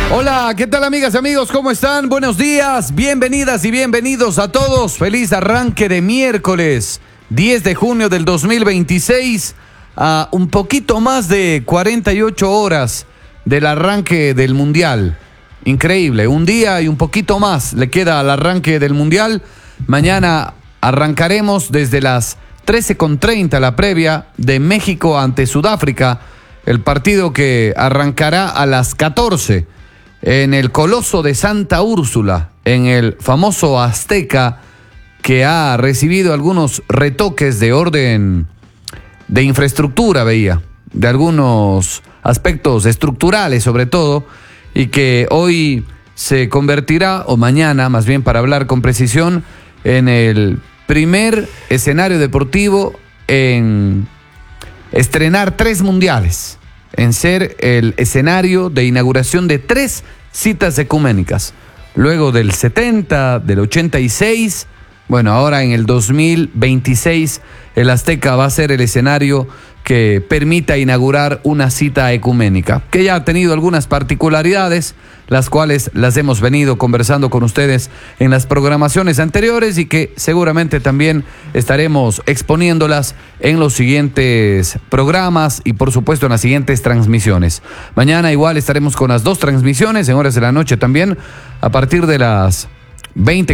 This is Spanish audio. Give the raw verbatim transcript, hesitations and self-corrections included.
Hola, ¿qué tal amigas y amigos? ¿Cómo están? Buenos días, bienvenidas y bienvenidos a todos. Feliz arranque de miércoles, diez de junio del dos mil veintiséis, a un poquito más de cuarenta y ocho horas del arranque del Mundial. Increíble, un día y un poquito más le queda al arranque del Mundial. Mañana arrancaremos desde las trece con treinta la previa de México ante Sudáfrica, el partido que arrancará a las catorce en el Coloso de Santa Úrsula, en el famoso Azteca, que ha recibido algunos retoques de orden de infraestructura, veía, de algunos aspectos estructurales sobre todo, y que hoy se convertirá, o mañana más bien para hablar con precisión, en el primer escenario deportivo en estrenar tres mundiales, en ser el escenario de inauguración de tres citas ecuménicas. Luego del setenta, del ochenta y seis, bueno, ahora en el dos mil veintiséis, el Azteca va a ser el escenario que permita inaugurar una cita ecuménica, que ya ha tenido algunas particularidades, las cuales las hemos venido conversando con ustedes en las programaciones anteriores y que seguramente también estaremos exponiéndolas en los siguientes programas y por supuesto en las siguientes transmisiones. Mañana igual estaremos con las dos transmisiones en horas de la noche también, a partir de las veinte